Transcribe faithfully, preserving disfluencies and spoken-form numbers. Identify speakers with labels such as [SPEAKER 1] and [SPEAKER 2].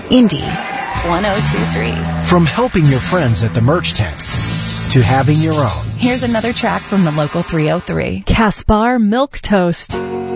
[SPEAKER 1] Indy one oh two three.
[SPEAKER 2] From helping your friends at the merch tent to having your own.
[SPEAKER 1] Here's another track from the local three oh three.
[SPEAKER 3] Caspar Milk Toast.